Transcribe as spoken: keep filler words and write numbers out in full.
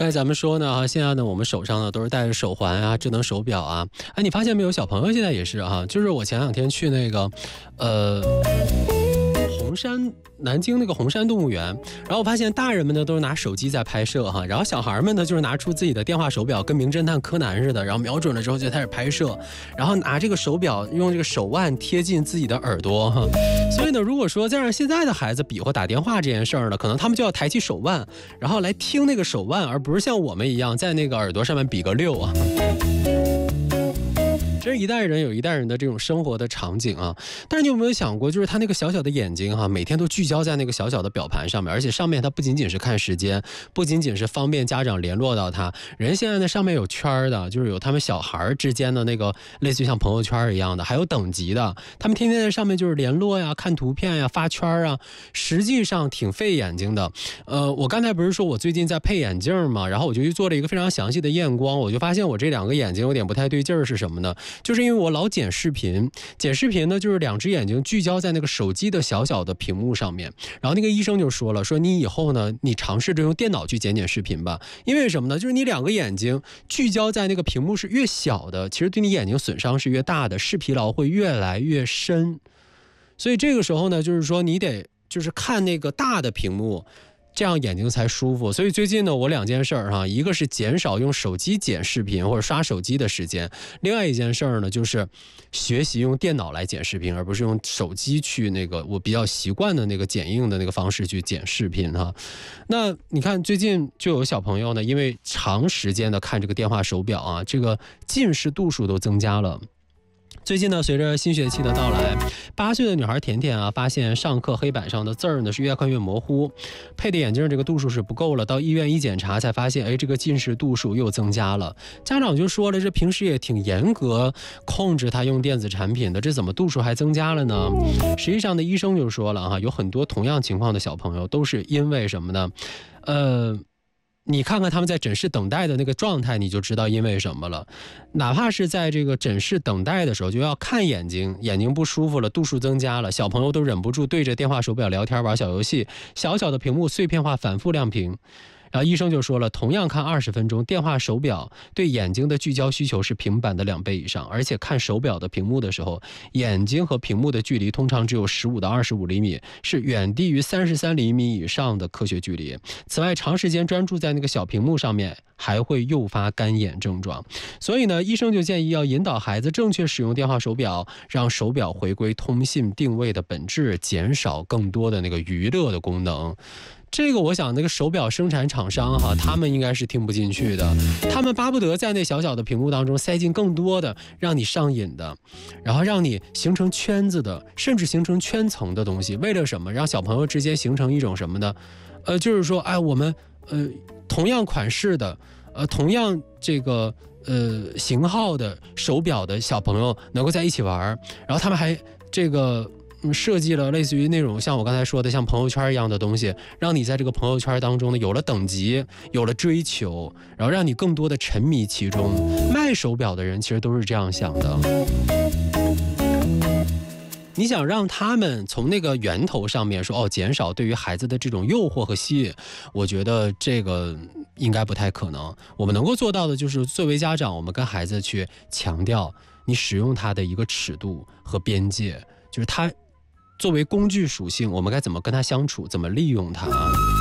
刚才咱们说呢，哈，现在呢，我们手上呢都是戴着手环啊、智能手表啊。哎，你发现没有，小朋友现在也是哈，就是我前两天去那个，呃。红山南京那个红山动物园，然后我发现大人们呢都是拿手机在拍摄哈，然后小孩们呢就是拿出自己的电话手表，跟名侦探柯南似的，然后瞄准了之后就开始拍摄，然后拿这个手表用这个手腕贴近自己的耳朵哈。所以呢，如果说再让现在的孩子比划打电话这件事儿呢，可能他们就要抬起手腕，然后来听那个手腕，而不是像我们一样在那个耳朵上面比个六啊。这是一代人有一代人的这种生活的场景啊，但是你有没有想过，就是他那个小小的眼睛哈、啊，每天都聚焦在那个小小的表盘上面，而且上面它不仅仅是看时间，不仅仅是方便家长联络到他，人现在呢上面有圈的，就是有他们小孩之间的那个类似于像朋友圈一样的，还有等级的，他们天天在上面就是联络呀、看图片呀、发圈啊，实际上挺费眼睛的。呃，我刚才不是说我最近在配眼镜嘛，然后我就去做了一个非常详细的验光，我就发现我这两个眼睛有点不太对劲儿，是什么呢？就是因为我老剪视频，剪视频呢，就是两只眼睛聚焦在那个手机的小小的屏幕上面。然后那个医生就说了，说你以后呢，你尝试着用电脑去剪剪视频吧。因为什么呢？就是你两个眼睛聚焦在那个屏幕是越小的，其实对你眼睛损伤是越大的，视疲劳会越来越深。所以这个时候呢，就是说你得就是看那个大的屏幕，这样眼睛才舒服。所以最近呢，我两件事儿哈，一个是减少用手机剪视频或者刷手机的时间，另外一件事儿呢，就是学习用电脑来剪视频，而不是用手机去那个我比较习惯的那个剪映的那个方式去剪视频哈。那你看最近就有小朋友呢，因为长时间的看这个电话手表啊，这个近视度数都增加了。最近呢，随着新学期的到来，八岁的女孩甜甜啊，发现上课黑板上的字儿呢是越看越模糊，配的眼镜这个度数是不够了，到医院一检查才发现，哎，这个近视度数又增加了。家长就说了，这平时也挺严格控制他用电子产品的，这怎么度数还增加了呢？实际上呢，医生就说了哈，有很多同样情况的小朋友都是因为什么呢？呃。你看看他们在诊室等待的那个状态，你就知道因为什么了。哪怕是在这个诊室等待的时候，就要看眼睛，眼睛不舒服了，度数增加了，小朋友都忍不住对着电话手表聊天玩小游戏，小小的屏幕碎片化反复亮屏。然后医生就说了，同样看二十分钟，电话手表对眼睛的聚焦需求是平板的两倍以上，而且看手表的屏幕的时候，眼睛和屏幕的距离通常只有十五到二十五厘米，是远低于三十三厘米以上的科学距离。此外，长时间专注在那个小屏幕上面，还会诱发干眼症状。所以呢，医生就建议要引导孩子正确使用电话手表，让手表回归通信定位的本质，减少更多的那个娱乐的功能。这个我想那个手表生产厂商哈，他们应该是听不进去的，他们巴不得在那小小的屏幕当中塞进更多的让你上瘾的，然后让你形成圈子的，甚至形成圈层的东西。为了什么？让小朋友之间形成一种什么呢？呃，就是说，哎，我们呃同样款式的，呃同样这个呃型号的手表的小朋友能够在一起玩，然后他们还这个。设计了类似于那种像我刚才说的像朋友圈一样的东西，让你在这个朋友圈当中呢有了等级，有了追求，然后让你更多的沉迷其中。卖手表的人其实都是这样想的，你想让他们从那个源头上面说哦，减少对于孩子的这种诱惑和吸引，我觉得这个应该不太可能。我们能够做到的就是作为家长，我们跟孩子去强调你使用它的一个尺度和边界，就是它作为工具属性，我们该怎么跟它相处，怎么利用它。